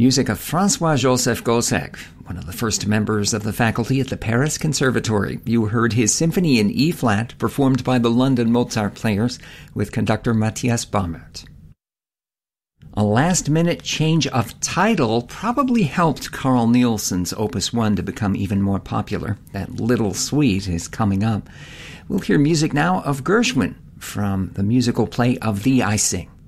Music of François-Joseph Gossec, one of the first members of the faculty at the Paris Conservatory. You heard his symphony in E-flat, performed by the London Mozart Players, with conductor Matthias Baumert. A last-minute change of title probably helped Carl Nielsen's Opus 1 to become even more popular. That little suite is coming up. We'll hear music now of Gershwin from the musical play Of Thee I Sing.